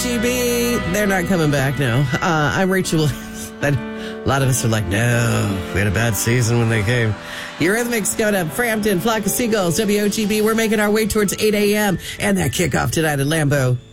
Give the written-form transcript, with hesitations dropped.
GB, they're not coming back now. I'm Rachel. A lot of us are like, no, we had a bad season when they came. Eurythmics coming up, Frampton, Flock of Seagulls, WOGB. We're making our way towards 8 a.m. and that kickoff tonight at Lambeau.